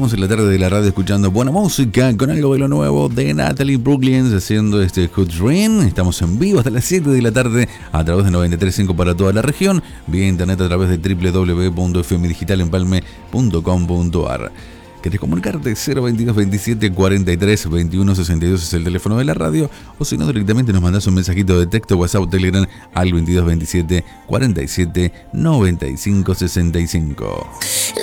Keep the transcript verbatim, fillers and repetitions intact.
Estamos en la tarde de la radio escuchando buena música con algo de lo nuevo de Natalie Brooklyn haciendo este Good Dream. Estamos en vivo hasta las siete de la tarde a través de noventa y tres punto cinco para toda la región, vía internet a través de doble u doble u doble u punto f m digital empalme punto com punto a r. ¿Querés comunicarte? cero veintidós veintisiete cuarenta y tres veintiuno sesenta y dos es el teléfono de la radio, o si no, directamente nos mandás un mensajito de texto, WhatsApp o Telegram al veintidós veintisiete cuarenta y siete noventa y cinco sesenta y cinco.